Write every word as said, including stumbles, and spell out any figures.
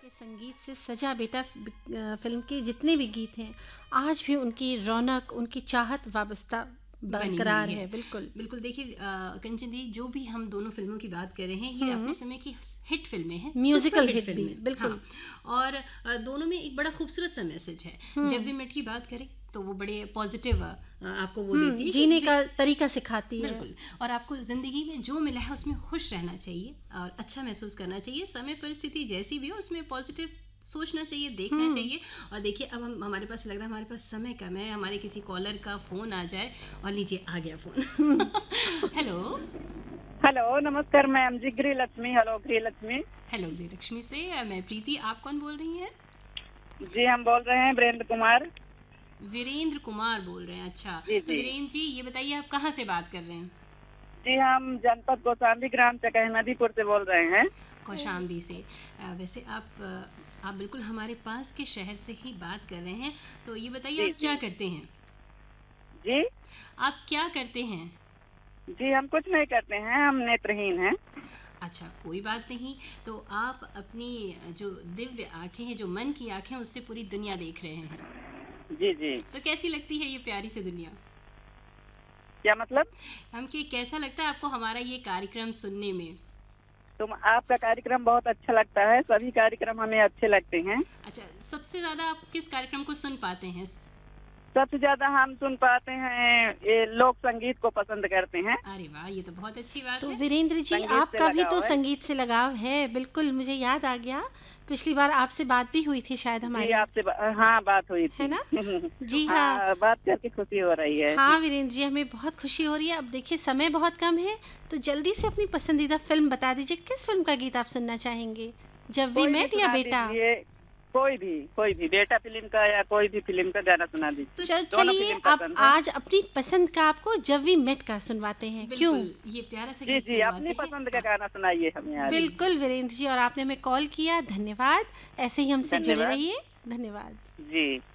के संगीत से सजा बेटा फिल्म के जितने भी गीत हैं आज भी उनकी रौनक, उनकी चाहत वाबस्ता बरकरार है। है बिल्कुल बिल्कुल। देखिए कंचन दी, जो भी हम दोनों फिल्मों की बात कर रहे हैं ये अपने समय की हिट फिल्में हैं, म्यूजिकल हिट हिट फिल्में भी बिल्कुल। हाँ। और दोनों में एक बड़ा खूबसूरत सा मैसेज है। जब वी मेट की बात करें तो वो बड़े पॉजिटिव आपको वो देती है, जीने का तरीका सिखाती है। बिल्कुल। और आपको जिंदगी में जो मिला है उसमें खुश रहना चाहिए और अच्छा महसूस करना चाहिए। समय परिस्थिति जैसी भी हो उसमें पॉजिटिव सोचना चाहिए, देखना चाहिए। और देखिए अब हम हमारे पास लग रहा है हमारे पास समय कम है, हमारे किसी कॉलर का फोन आ जाए। और लीजिए आ गया फोन। हेलो हेलो, नमस्कार मैम जी। गृहलक्ष्मी। हेलो गृहलक्ष्मी। हेलो गृहलक्ष्मी से मैं प्रीति। आप कौन बोल रही हैं? जी हम बोल रहे हैं वीरेंद्र कुमार। वीरेंद्र कुमार बोल रहे हैं, अच्छा। जी, तो वीरेंद्र जी ये बताइए आप कहाँ से बात कर रहे हैं? जी हम जनपद कौशाम्बी, ग्राम चकह नदीपुर से बोल रहे हैं। कौशाम्बी से। वैसे आप आप बिल्कुल हमारे पास के शहर से ही बात कर रहे हैं। तो ये बताइए आप क्या करते हैं? जी आप क्या करते हैं? जी हम कुछ नहीं करते हैं, हम नेत्रहीन हैं। अच्छा, कोई बात नहीं। तो आप अपनी जो दिव्य आंखें हैं, जो मन की आंखें, उससे पूरी दुनिया देख रहे हैं। जी जी। तो कैसी लगती है ये प्यारी सी दुनिया? क्या मतलब? हम कि कैसा लगता है आपको हमारा ये कार्यक्रम सुनने में? तुम आपका कार्यक्रम बहुत अच्छा लगता है, सभी कार्यक्रम हमें अच्छे लगते हैं। अच्छा, सबसे ज्यादा आप किस कार्यक्रम को सुन पाते हैं? सबसे ज्यादा हम सुन पाते हैं ये लोक संगीत को पसंद करते हैं। अरे वाह, ये तो बहुत अच्छी बात तो है। वीरेंद्र जी आपका भी तो संगीत से लगाव है। बिल्कुल, मुझे याद आ गया, पिछली बार आपसे बात भी हुई थी शायद हमारी। आपसे हाँ बात हुई थी, है ना? जी हाँ, हाँ, बात करके खुशी हो रही है। हाँ वीरेंद्र जी, हमें बहुत खुशी हो रही है। अब देखिए समय बहुत कम है, तो जल्दी से अपनी पसंदीदा फिल्म बता दीजिए। किस फिल्म का गीत आप सुनना चाहेंगे? जब वी मेट या बेटा? कोई भी कोई भी बेटा फिल्म का या कोई भी फिल्म का गाना सुना दीजिए। तो चलिए अब आज अपनी पसंद का आपको जब वी मेट का सुनवाते हैं। क्यों? ये प्यारा सा जी जी अपनी पसंद का गाना सुनाइए हमें आज। बिल्कुल वीरेंद्र जी, और आपने हमें कॉल किया, धन्यवाद। ऐसे ही हमसे जुड़े रहिए। धन्यवाद जी।